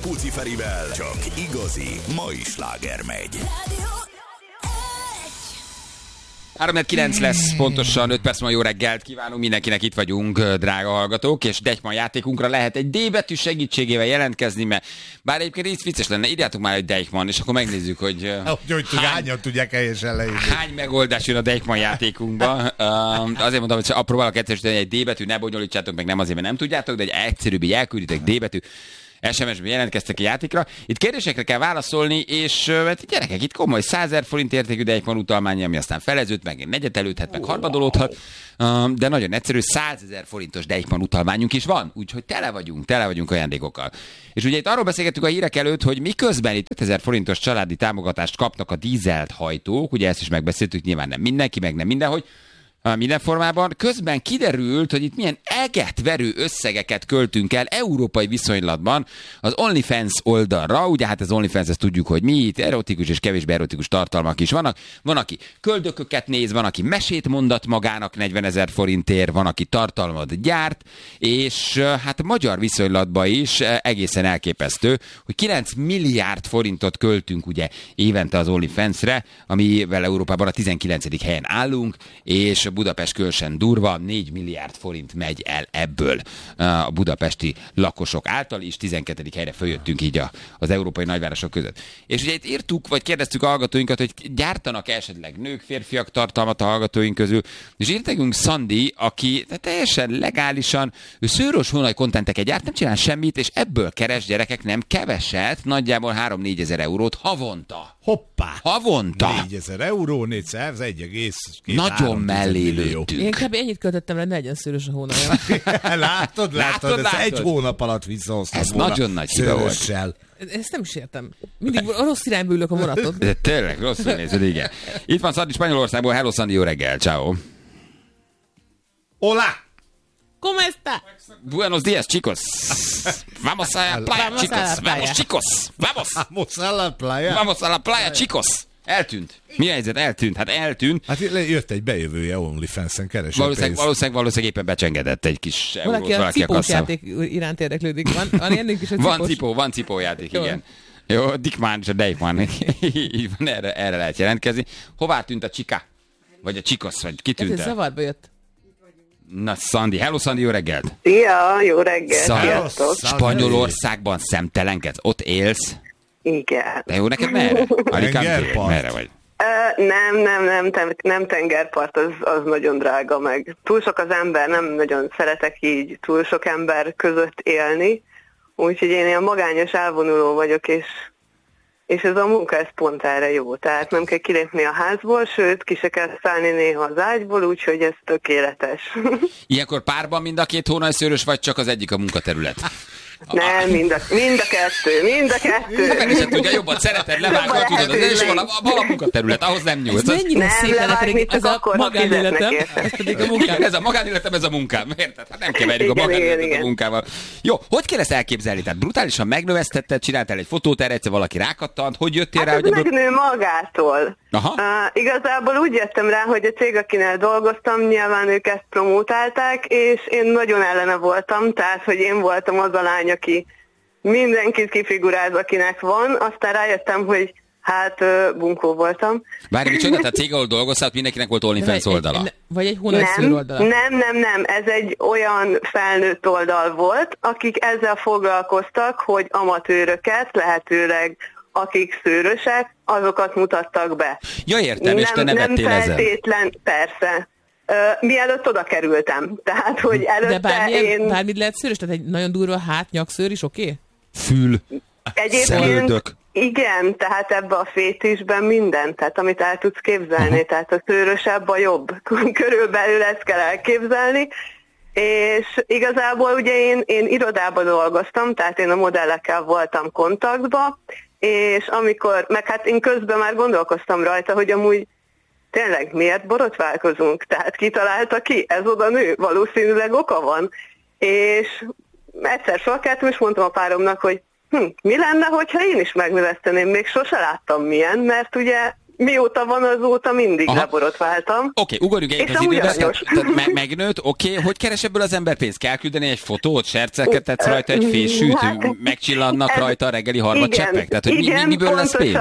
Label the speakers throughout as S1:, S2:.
S1: Puci Ferivel csak igazi mai sláger megy.
S2: 3-9 lesz, pontosan 5 perc, ma jó reggelt kívánunk mindenkinek, itt vagyunk, drága hallgatók, és Deichmann játékunkra lehet egy D betű segítségével jelentkezni, mert bár egyébként így vicces lenne, írjátok már egy Deichmann, és akkor megnézzük, hogy
S3: hányan tudják helyesen leírni.
S2: Hány megoldás jön a Deichmann játékunkba. Azért mondtam, hogy próbálok egyszerűen egy D betű, ne bonyolítsátok meg, nem azért, mert nem tudjátok, de egy egyszerűbb, így elkülditek D betű. SMS-ben jelentkeztek a játékra. Itt kérdésekre kell válaszolni, és hát gyerekek, itt komoly 100 000 forint értékű Deichmann utalmány, ami aztán feleződ, meg negyetelődhet, meg harmadolódhat, de nagyon egyszerű, 100 000 forintos Deichmann utalmányunk is van, úgyhogy tele vagyunk ajándékokkal. És ugye itt arról beszélgettünk a hírek előtt, hogy miközben itt 5000 forintos családi támogatást kapnak a dízelt hajtók, ugye ezt is megbeszéltük, nyilván nem mindenki, meg nem mindenhogy, minden formában. Közben kiderült, hogy itt milyen egetverő összegeket költünk el európai viszonylatban az OnlyFans oldalra. Ugye hát az OnlyFans, ezt tudjuk, hogy mi itt erotikus és kevésbé erotikus tartalmak is vannak. Van, aki köldököket néz, van, aki mesét mondat magának 40 000 forintért, van, aki tartalmat gyárt, és hát magyar viszonylatban is egészen elképesztő, hogy 9 milliárd forintot költünk ugye évente az OnlyFansre, amivel Európában a 19. helyen állunk, és Budapest különösen durva, 4 milliárd forint megy el ebből a budapesti lakosok által, és 12. helyre följöttünk így az európai nagyvárosok között. És ugye itt írtuk, vagy kérdeztük a hallgatóinkat, hogy gyártanak esetleg nők, férfiak tartalmat a hallgatóink közül, és írt nekünk Szandi, aki teljesen legálisan, ő szőrös vonal kontenteket gyárt, nem csinál semmit, és ebből keres, gyerekek, nem keveset, nagyjából 3-4 ezer eurót havonta.
S3: Hoppá!
S2: Havonta!
S3: 4 000 euró, 400, 1,2.
S2: Nagyon mellé lőttünk.
S4: Én kb. Ennyit költöttem le, ne legyen szőrös a hónalja.
S3: Látod, ezt egy hónap alatt visszahoztam
S2: ez
S3: volna.
S2: nagyon nagy hiba volt.
S4: Ezt nem is értem. Mindig a rossz irányba ülök a vonatot.
S2: De tényleg, rosszul nézed, igen. Itt van Szandi Spanyolországból, hello Szandi, jó reggel, ciao.
S3: Hola!
S4: ¿Cómo está?
S2: Buenos días, chicos. Vamos a la playa,
S4: Vamos
S2: chicos.
S4: a la playa.
S2: Vamos, chicos. Vamos.
S3: Vamos a la playa.
S2: Vamos a la playa, chicos. Eltűnt. Mi a helyzet? Eltűnt. Hát eltűnt.
S3: Hát jött egy bejövője OnlyFans-en, kereső pénzt.
S2: Valószínűleg éppen becsengedett egy kis eurót
S4: Valaki a cipós játék iránt érdeklődik. Van ennél is a cipós.
S2: Van cipójáték, igen. Jó, Dickmann és a Deichmann. Így van, erre lehet jelentkezni. Hová tűnt a csika? Vagy a csikosz, vagy ki tűnt
S4: Ez
S2: el?
S4: zavarba jött.
S2: Na, Szandi. Hello, Szandi, jó reggelt.
S5: Szia, jó reggelt.
S2: Sziasztok. Spanyolországban szemtelenkedsz? Ott élsz?
S5: Igen.
S2: De jó, neked merre?
S3: Tengerpart.
S2: Merre vagy?
S5: Nem tengerpart, az nagyon drága meg. Túl sok az ember, nem nagyon szeretek így túl sok ember között élni, úgyhogy én ilyen magányos elvonuló vagyok, és ez a munka, ez pont erre jó. Tehát nem kell kilépni a házból, sőt, ki se kell szállni néha az ágyból, úgyhogy ez tökéletes.
S2: Ilyenkor párban mind a két hónajszőrös, vagy csak az egyik a munkaterület?
S5: Nem, mind a kettő.
S2: Meg is tudja, jobban szereted levágni, tudod, de is van a munkaterület, ahhoz nem nyúlsz.
S4: Ez mennyire szép lenne, pedig ez a magánéletem,
S2: ez pedig a munkám. Ez a magánéletem, ez a munkám, érted? Hát nem keverjük a magánéletet a munkával. Jó, hogy kell ezt elképzelni? Tehát brutálisan megnövesztetted, csináltál egy fotót, erre egyszer valaki rákattant, hogy jöttél rá?
S5: Hát ez megnő magától. Igazából úgy jöttem rá, hogy a cég, akinél dolgoztam, nyilván ők ezt promótálták, és én nagyon ellene voltam, tehát, hogy én voltam az a lány, aki mindenkit kifiguráz, akinek van, aztán rájöttem, hogy hát bunkó voltam.
S2: Várj, micsoda, tehát cég, ahol dolgoztál, mindenkinek volt OnlyFans oldala?
S4: Vagy egy hónajszűr oldala?
S5: Nem, ez egy olyan felnőtt oldal volt, akik ezzel foglalkoztak, hogy amatőröket, lehetőleg akik szőrösek, azokat mutattak be.
S2: Ja, értem, és te nevettél
S5: nem
S2: ezen.
S5: feltétlen, persze. Mielőtt oda kerültem. Tehát, hogy előtte
S4: bármit lehet szőrös? Tehát egy nagyon durva nyakszőr is oké?
S2: Fül.
S5: Egyébként igen, tehát ebbe a fétisben minden, tehát amit el tudsz képzelni, tehát a szőrösebb a jobb. Körülbelül ezt kell elképzelni. És igazából ugye én irodában dolgoztam, tehát én a modellekkel voltam kontaktban, és amikor, meg hát én közben már gondolkoztam rajta, hogy amúgy tényleg miért borotválkozunk? Tehát kitalálta ki? Ez oda nő? Valószínűleg oka van. És egyszer felkeltem, és mondtam a páromnak, hogy mi lenne, hogyha én is megnöveszteném? Még sose láttam milyen, mert ugye mióta van, azóta mindig leborotváltam.
S2: Oké, ugorjunk egyet az időbe. Megnőtt, oké. Hogy keres ebből az ember pénzt? Kell küldeni egy fotót, serceket tetsz rajta, egy fésűt, megcsillannak rajta a reggeli harmadcseppek? Tehát, hogy miből lesz pénz?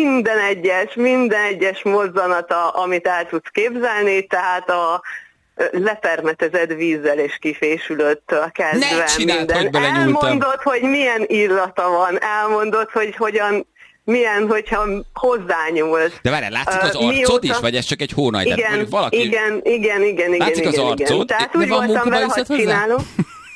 S5: Minden egyes mozzanata, amit el tudsz képzelni, tehát a lepermetezett vízzel és kifésülöttől kezdve
S2: ne csináld, minden. Hogy
S5: elmondod, hogy milyen illata van, elmondod, hogy hogyan milyen, hogyha hozzányúlsz.
S2: De várjál, látszik az arcod is, vagy ez csak egy hónaj?
S5: Igen,
S2: valaki...
S5: igen.
S2: Látszik az arcod?
S5: Tehát úgy voltam vele, hogy csinálom.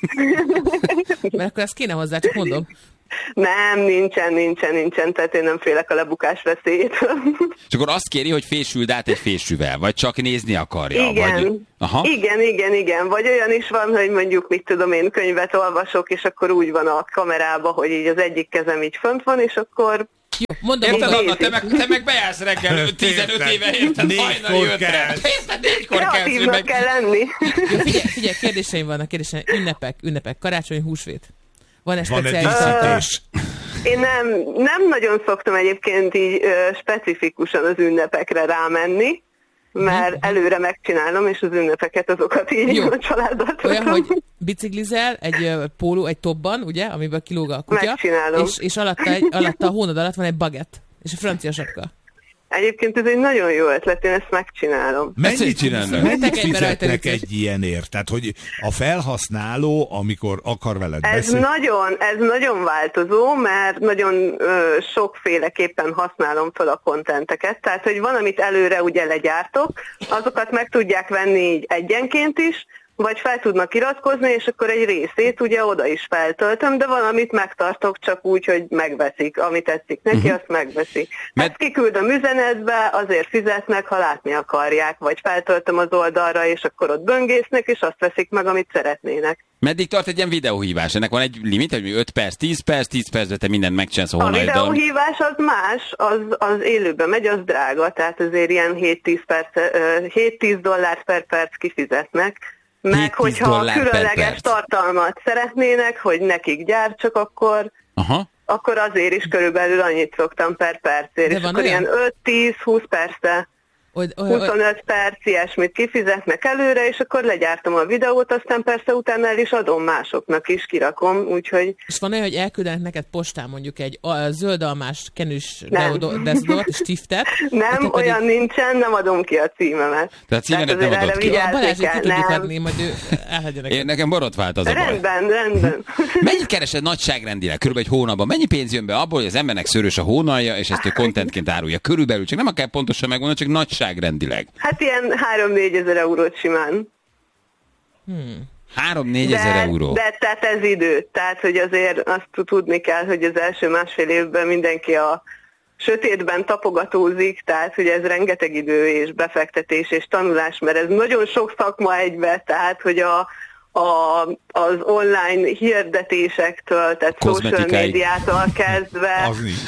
S4: Mert akkor ezt kéne hozzá, csak mondom.
S5: Nem, nincsen, tehát én nem félek a lebukás veszélyétől.
S2: És akkor azt kéri, hogy fésüld át egy fésűvel, vagy csak nézni akarja?
S5: Igen,
S2: vagy... Aha.
S5: Igen. Vagy olyan is van, hogy mondjuk, mit tudom én, könyvet olvasok, és akkor úgy van a kamerába, hogy így az egyik kezem így fönt van, és akkor...
S4: Jó, mondom,
S2: érted, Anna, te meg bejársz reggel 15 éve, érted? Hajnali 5-re.
S5: Kreatívnak kell lenni.
S4: Jó, figyelj, kérdéseim vannak, ünnepek, karácsony, húsvét. Van
S3: speciális díszítés?
S5: Én nem nagyon szoktam egyébként így specifikusan az ünnepekre rámenni, mert előre megcsinálom, és az ünnepeket azokat így a családdal tudom.
S4: Olyan, hogy biciklizel egy póló, egy topban, ugye, amiből kilóg a kutya, és alatta a hónad alatt van egy bagett, és a francia sapka.
S5: Egyébként ez egy nagyon jó ötlet, én ezt megcsinálom.
S3: Mennyit fizetnek egy ilyenért? Tehát, hogy a felhasználó, amikor akar veled beszélni?
S5: Ez nagyon változó, mert nagyon sokféleképpen használom fel a kontenteket. Tehát, hogy van, amit előre ugye legyártok, azokat meg tudják venni így egyenként is, vagy fel tudnak iratkozni, és akkor egy részét ugye oda is feltöltöm, de valamit megtartok csak úgy, hogy megveszik. Amit tetszik neki, azt megveszik. Ezt kiküldöm üzenetbe, azért fizetnek, ha látni akarják, vagy feltöltöm az oldalra, és akkor ott böngésznek, és azt veszik meg, amit szeretnének.
S2: Meddig tart egy ilyen videóhívás? Ennek van egy limit, hogy 5 perc, 10 percre te mindent megcsinálsz a hónaiddal.
S5: A videóhívás az más, az élőben megy, az drága, tehát azért ilyen $7-10 per perc kifizetnek. Meg hogyha különleges tartalmat szeretnének, hogy nekik gyártsak, akkor azért is körülbelül annyit szoktam per percért. És akkor ilyen 5-10-20 percre, 25 perc ilyesmit kifizetnek előre, és akkor legyártom a videót, aztán persze utána el is adom másoknak is, kirakom, úgyhogy...
S4: És van olyan, hogy elküldenek neked postán mondjuk egy zöldalmás kenűs deodort és stiftet?
S5: Nem, olyan nincsen, nem adom ki a címemet.
S2: Tehát címenet nem adod ki.
S4: Balázsét ki tudjuk adni, majd ő elhagyja neked.
S2: Nekem borotvált az a baj.
S5: Rendben.
S2: Mennyit keresed nagyságrendileg? Körülbelül egy hónapban. Mennyi pénz jön be abból, hogy az embernek szőrös a hónalja, és ezt ő contentként árulja? Körülbelül, csak nem kell pontosan megmondani, csak nagyságrendileg.
S5: Hát ilyen 3-4 ezer eurót simán.
S2: 3-4 ezer euró.
S5: De tehát ez idő. Tehát, hogy azért azt tudni kell, hogy az első másfél évben mindenki a sötétben tapogatózik, tehát, hogy ez rengeteg idő és befektetés és tanulás, mert ez nagyon sok szakma egybe, tehát, hogy az online hirdetésektől, tehát social médiától kezdve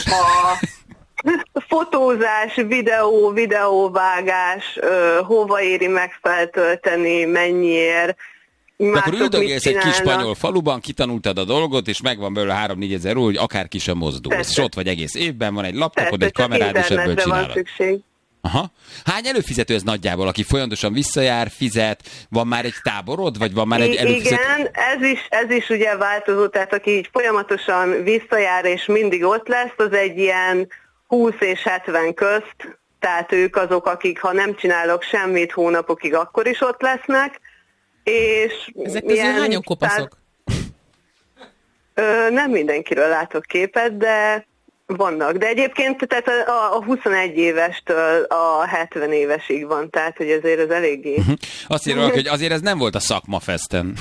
S5: a fotózás, videóvágás, hova éri megfeltölteni, mennyiért,
S2: akkor üldögélsz egy kis spanyol faluban, kitanultad a dolgot, és megvan belőle 3-4 ezer euró, hogy akárki sem mozdulsz. És ott vagy egész évben, van egy laptopod, egy kamerád, és ebből csinálod. Aha. Hány előfizető ez nagyjából, aki folyamatosan visszajár, fizet? Van már egy táborod, vagy van már egy előfizető?
S5: Igen, ez is ugye változó, tehát aki így folyamatosan visszajár, és mindig ott lesz, az egy ilyen 20 és 70 közt, tehát ők azok, akik ha nem csinálok semmit hónapokig, akkor is ott lesznek. És
S4: ezek közül hányan kopaszok?
S5: Nem mindenkiről látok képet, de vannak. De egyébként tehát a 21 évestől a 70 évesig van, tehát hogy azért ez eléggé...
S2: Azt írok, hogy azért ez nem volt a szakmafesten.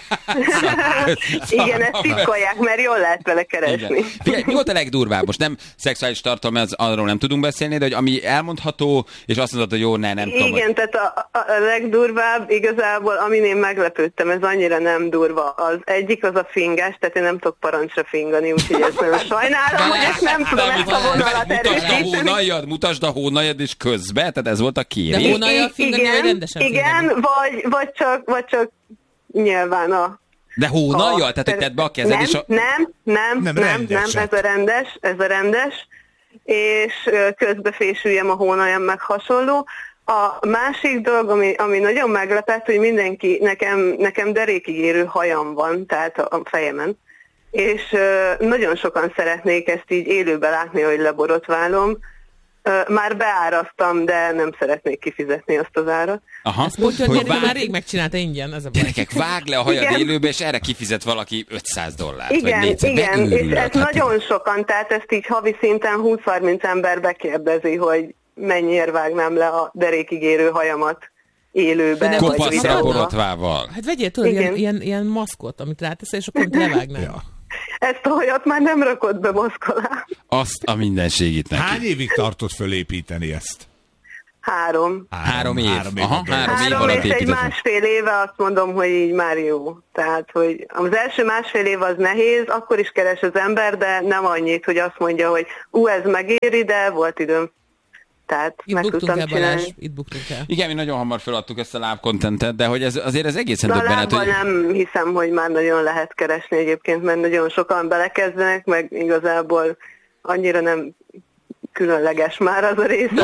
S5: Igen, ezt titkolják, mert jól lehet vele keresni.
S2: Figyelj, mi volt a legdurvább? Most nem szexuális tartalom, arról nem tudunk beszélni, de hogy ami elmondható, és azt mondod, hogy jó, nem tudom.
S5: Igen, tehát a legdurvább igazából, amin én meglepődtem, ez annyira nem durva. Az egyik az a fingás, tehát én nem tudok parancsra fingani, úgyhogy ezt nagyon sajnálom, hogy ezt nem tudom ezt a vonalat erősíteni.
S2: Mutasd a hónaljad és közbe, tehát ez volt a kérés.
S4: De hónaljad fingani, vagy rendesen fingani?
S5: Igen, vagy csak nyilván
S2: De hónaljal? Tehát, hogy tedd be a kezed és
S5: Nem, ez a rendes. és közbe fésüljem a hónaljam, meg hasonló. A másik dolog, ami nagyon meglepett, hogy nekem derékig érő hajam van, tehát a fejemen, és nagyon sokan szeretnék ezt így élőben látni, hogy leborotválom. Már beáraztam, de nem szeretnék kifizetni azt az árat.
S4: Aha. Ezt hogy már rég megcsinálta ingyen, ez a baj.
S2: Gyerekek, vág le a hajad élőbe, és erre kifizet valaki $500.
S5: Igen, igen, és ezt nagyon sokan, tehát ezt így havi szinten 20-30 ember bekérdezi, hogy mennyiért vágnám le a derékig érő hajamat élőben.
S2: Kopaszra borotvával.
S4: Hát vegyél tudod ilyen maszkot, amit ráteszel, és akkor levágnál. Ja.
S5: Ezt a hajat már nem rakott be maszk alá.
S2: Azt a mindenségit neki.
S3: Hány évig tartott fölépíteni ezt?
S5: 3.
S2: 3 év. Aha, 3 év
S5: alatt és egy másfél éve azt mondom, hogy így már jó. Tehát, hogy az első másfél év az nehéz, akkor is keres az ember, de nem annyit, hogy azt mondja, hogy ez megéri, de volt időm. Tehát
S4: itt
S5: meg tudtam csinálni.
S4: Itt buktunk el.
S2: Igen, mi nagyon hamar feladtuk ezt a lábkontentet, de hogy azért ez egészen döbbenet, hogy...
S5: nem hiszem, hogy már nagyon lehet keresni egyébként, mert nagyon sokan belekezdenek, meg igazából annyira nem különleges már az a rész.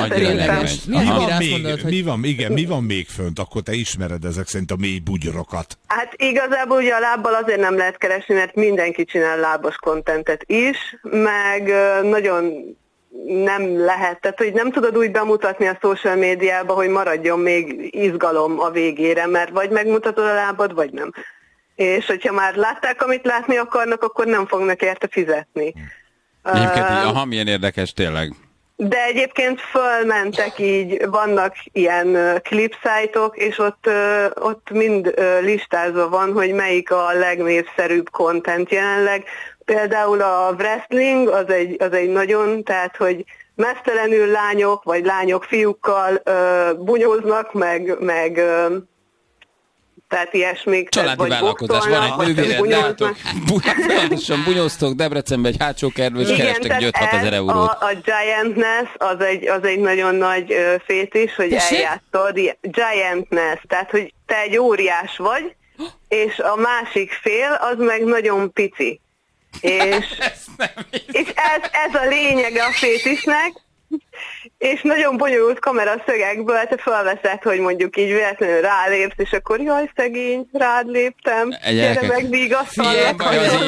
S3: Mi van még fönt? Akkor te ismered ezek szerint a mély bugyorokat.
S5: Hát igazából ugye a lábbal azért nem lehet keresni, mert mindenki csinál lábas kontentet is, meg nagyon nem lehet, tehát hogy nem tudod úgy bemutatni a social médiába, hogy maradjon még izgalom a végére, mert vagy megmutatod a lábad, vagy nem. És hogyha már látták, amit látni akarnak, akkor nem fognak érte fizetni.
S2: Egyébként milyen érdekes tényleg.
S5: De egyébként fölmentek így, vannak ilyen klipszájtok, és ott mind listázva van, hogy melyik a legnépszerűbb content jelenleg. Például a wrestling az egy nagyon, tehát hogy meztelenül lányok, vagy lányok fiúkkal bunyóznak, meg tehát ilyesmik.
S2: Családi vállalkozás, van egy nővéred, látok, folyamatosan bunyóztok Debrecenbe egy hátsó kertbe, és kerestek 5-6 ezer eurót.
S5: A Giantness az egy nagyon nagy fétis, hogy eljátszod. Giantness, tehát hogy te egy óriás vagy, és a másik fél az meg nagyon pici. És ez a lényege a fétisnek, és nagyon bonyolult kameraszögekből te felveszed, hogy mondjuk így véletlenül rálépsz, és akkor jaj, szegény, rád léptem, gyere meg, vigasztalak.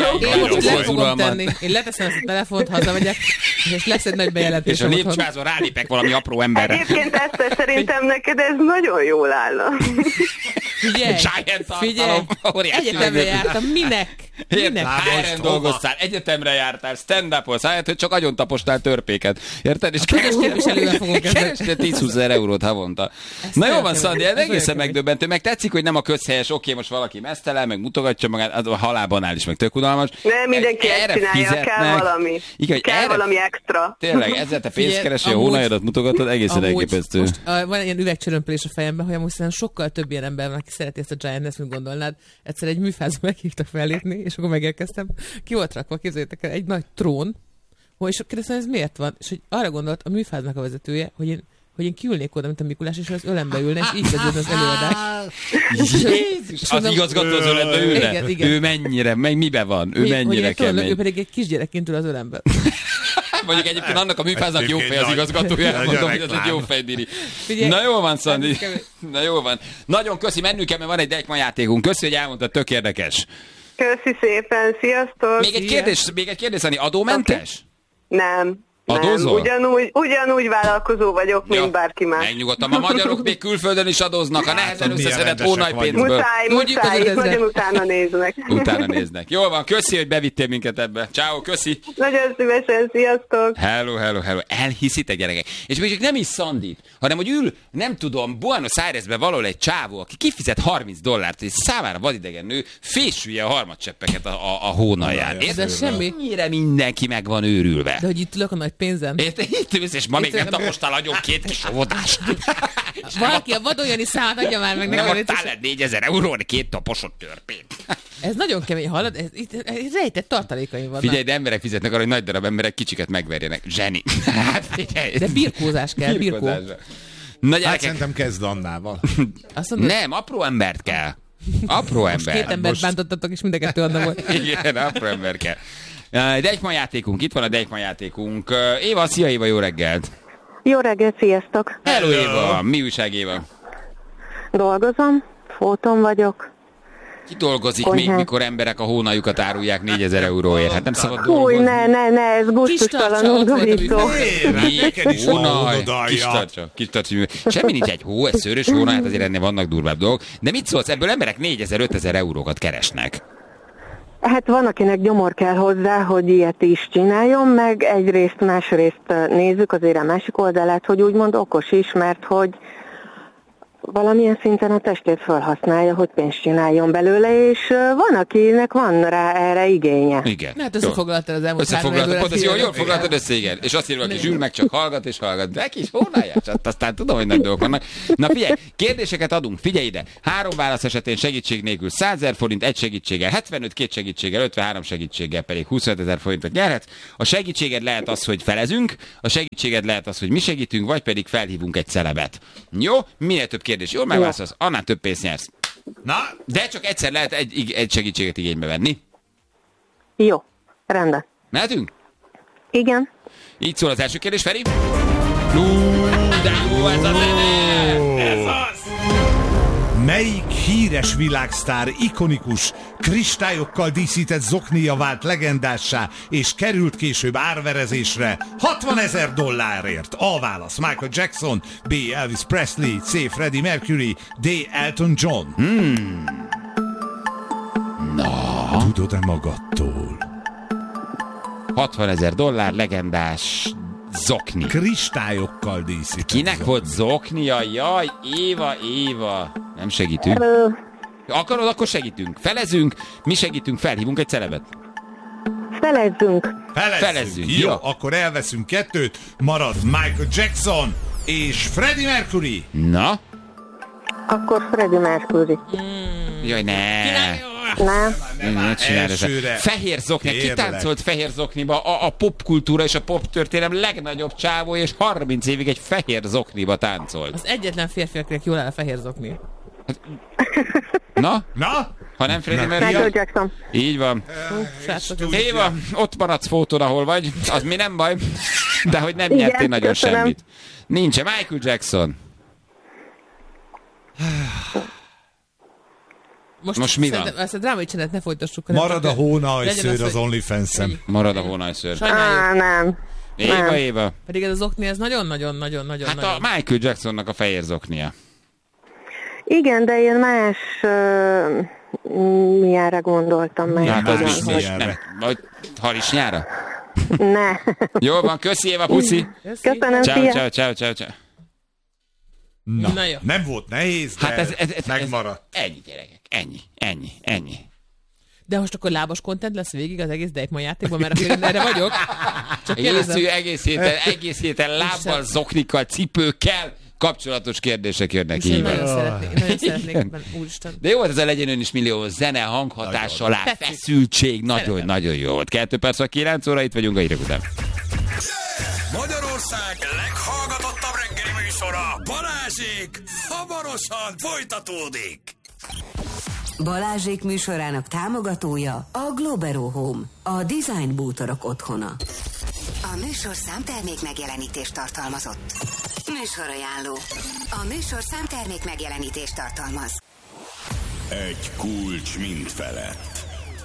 S4: Én leteszem ezt a telefont, hazamegyek, és lesz egy nagy bejelentés.
S2: És a lépcsőházon rálépek valami apró emberre.
S5: Egyébként ezt szerintem neked ez nagyon jól állna.
S4: Figyelj, egyetemre jártam, minek?
S2: HR-en dolgoztál, egyetemre jártál, stand-upolsz, hogy csak agyon taposnál törpéket. Érted? És
S4: képviselővel fogunk
S2: keresni 10-20 000 eurót havonta. Na jó van, Szandi, ez egészen megdöbbentő. Meg tetszik, hogy nem a közhelyes, oké, most valaki mesztelen, meg mutogatja magát, a halálbanál is, meg tök unalmas.
S5: Nem, mindenki ezt csinálja, kell valami.
S2: Igen,
S5: kell valami extra.
S2: Tényleg, ezzel te pénzt keresi, a hónajadat mutogatod, egészen elképesztő.
S4: Most van ilyen üvegcsörömpölés a fejemben, hogy amúgy sokkal több ilyen ember van, aki szereti ezt a Giant-ness, mint gondolnád. Egyszer egy műfázba meghívtak fellépni, és akkor megérkeztem. Ki volt rakva, képzeljétek el, egy nagy trón, és kérdeztem, ez miért van? És hogy arra gondolt a műfáznak a vezetője, hogy én kiülnék oda, mint a Mikulás, és az ölembe ülne, és így kezdődne az előadás.
S2: Jézus! Az igazgató az ölembe ülne? Igen. Ő mennyire, meg mibe van? Ő mennyire kemény?
S4: Ő pedig egy kisgyerekként ül az ölembe.
S2: Mondjuk egyébként annak a műfáznak jó fej az igazgatója, mondom, hogy ez egy jó fejbíri. Na jó van, Szandi. Na jó van. Nagyon köszi, mennünk kell, mert van egy Deichmann játékunk. Köszi, hogy elmondtad, tök érdekes.
S5: Köszi szépen, sziasztok!
S2: Még egy kérdés, Szani, adómentes?
S5: Nem.
S2: Adózol?
S5: Ugyanúgy vállalkozó vagyok, mint bárki más.
S2: Megnyugodtam, a magyarok még külföldön is adóznak, a nehezen összeszedett hónajpénzből.
S5: Muszáj, nagyon utána néznek.
S2: Utána néznek. Jól van, köszi, hogy bevittél minket ebbe. Ciao, köszi.
S5: Nagyon szívesen, sziasztok.
S2: Hello. Elhiszitek, gyerekek. És még nem is Szandit, hanem hogy ül, nem tudom, Buenos Airesbe valahol egy csávó, aki kifizet $30, és számára vadidegen nő fésülje a harmadcseppeket a hónalján.
S4: De semmi.
S2: Mennyire mindenki meg van őrülve.
S4: De hogy itt ülök a nagy pénzen.
S2: Érted? Itt ülsz, és ma még nem tapostál agyon 2 kis óvodást.
S4: Valaki a vadoljani szállat adja már meg.
S2: Nem adtál el 4000 euróra 2 taposott törpét.
S4: Ez nagyon kemény, hallod? Ez rejtett tartalékaim vannak.
S2: Figyelj, de emberek fizetnek arra, hogy nagy darab emberek kicsiket megverjenek. Zseni.
S4: De birkózás kell, birkó.
S3: Hát szerintem kezd Annával.
S2: Nem, apró embert kell. Apró ember.
S4: Most 2 embert bántottatok, és mind a 2 Anna volt.
S2: Igen, apró ember kell. Deichmann játékunk, itt van a Deichmann játékunk. Éva, szia Éva, jó reggelt!
S5: Jó reggelt, sziasztok!
S2: Hello Éva! Mi újság Éva?
S5: Dolgozom, fóton vagyok.
S2: Ki dolgozik még, mikor emberek a hónaljukat árulják 4000 euróért? Hát nem szabad dolgozni.
S5: Húj, ne, ez gusztustalan undorító.
S2: Kis tartsa. Semmi nincs egy hó, egy szőrös hónal, hát azért ennél vannak durvább dolgok. De mit szólsz, ebből emberek 4000-5000 eurókat keresnek?
S5: Hát van, akinek gyomor kell hozzá, hogy ilyet is csináljon, meg egyrészt, másrészt nézzük azért a másik oldalát, hogy úgymond okos is, mert hogy valamilyen szinten a testét felhasználja, hogy pénzt csináljon belőle, és van, akinek van rá erre igénye.
S2: Igen.
S4: Hát összefoglaltad az elmúlt 3
S2: évvel. Jól foglaltad össze, igen. És azt írva, aki zsűr meg csak hallgat és hallgat. De kis hónalját, aztán tudom, hogy nagy dolgok vannak. Na figyelj, kérdéseket adunk, figyelj ide. 3 válasz esetén segítség nélkül 100 000 forint, egy segítséggel, 75 2 segítséggel, 53 segítséggel pedig 25 000 forintot nyerhetsz. A segítséged lehet az, hogy felezünk, a segítséged lehet az, hogy mi segítünk, vagy pedig felhívunk egy celebet. Jó? Minél több kérdés jól megválaszolsz, annál több pénzt nyersz.
S3: Na?
S2: De csak egyszer lehet egy segítséget igénybe venni.
S5: Jó, rendben.
S2: Mehetünk?
S5: Igen.
S2: Így szól az első kérdés, Feri. De jó ez a zene! Ez az!
S3: Melyik híres világsztár ikonikus, kristályokkal díszített zoknia vált legendássá, és került később árverezésre $60 000? A válasz: Michael Jackson, B. Elvis Presley, C. Freddie Mercury, D. Elton John.
S2: Na.
S3: Tudod-e magadtól?
S2: $60 000 legendás zokni.
S3: Kristályokkal díszített.
S2: Kinek
S3: zokni.
S2: volt zoknia? Jaj, Éva. Nem segítünk. Akarod, akkor segítünk. Felezünk, mi segítünk, felhívunk egy celebet.
S5: Felezzünk.
S2: Jó,
S3: akkor elveszünk 2, marad Michael Jackson és Freddie Mercury.
S2: Na?
S5: Akkor Freddie Mercury.
S2: Jaj, ne.
S5: Nem.
S2: Ne csinálj ezzel. Fehér zokni. Ki táncolt fehér zokniba? A popkultúra és a poptörténelem legnagyobb csávó, és 30 évig egy fehér zokniba táncolt.
S4: Az egyetlen férfi, akinek jól áll a fehér zokni.
S2: Na? Ha nem Freddie Mercury?
S5: Michael Jackson.
S2: Így van. Éva, ott maradsz fóton, ahol vagy. Az mi nem baj. De hogy nem nyertél nagyon
S5: köszönöm.
S2: semmit. Nincs Michael Jackson. Most mi van?
S4: Ezt a drámai csendet ne folytassuk.
S3: Marad a hónajszőr az OnlyFans-en.
S2: Marad a hónajszőr.
S5: Nem.
S2: Éva.
S4: Pedig ez az zokni, ez nagyon-nagyon.
S2: Hát a Michael Jacksonnak a fehér zoknia.
S5: Igen, de én más miára gondoltam meg.
S2: Hát az
S3: más
S2: biztos.
S3: milyenre?
S2: Vagy harisnyára?
S5: Ne.
S2: Jól van, köszi Éva, puszi.
S5: Köszönöm, szia.
S2: Ciao.
S4: Na jó.
S3: Nem volt nehéz, de
S2: Hát ez
S3: megmaradt.
S2: Ennyi, gyerekek. Ennyi.
S4: De most akkor lábas content lesz végig az egész Deichmann játékban, mert akkor erre vagyok. Csak kérdezem.
S2: Egész héten lábbal, zoknikkal, cipőkkel kapcsolatos kérdések jönnek
S4: Én
S2: így.
S4: nagyon szeretnék ebben, úristen.
S2: De jó volt ez a Legyen Ön is millió zene, hanghatás alá, feszültség, nagyon jó volt. 2 perc a 9 óra, itt vagyunk a hírek után.
S1: Magyarország leghallgatottabb reggeli műsora, Balázsék, hamarosan folytatódik.
S6: Balázsék műsorának támogatója a Globero Home, a design bútorok otthona. A műsor számtermék megjelenítést tartalmazott. Műsorajánló. A műsor számtermék megjelenítést tartalmaz.
S1: Egy kulcs mind felett.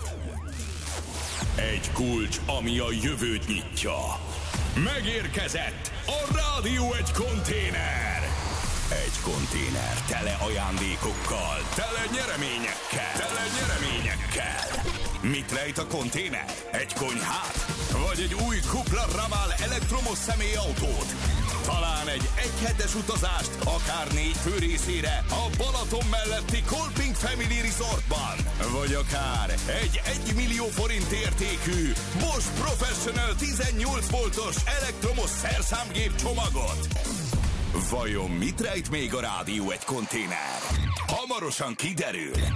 S1: Egy kulcs, ami a jövőt nyitja. Megérkezett a Rádió egy konténer. Egy konténer tele ajándékokkal, tele nyereményekkel. Mit rejt a konténer? Egy konyhát? Vagy egy új Cupra Raval elektromos személyautót? Talán egy egyhetes utazást, akár 4 fő részére a Balaton melletti Kolping Family Resortban. Vagy akár egy 1 millió forint értékű Bosch Professional 18 voltos elektromos szerszámgép csomagot. Vajon mit rejt még a Rádió egy konténer? Hamarosan kiderül.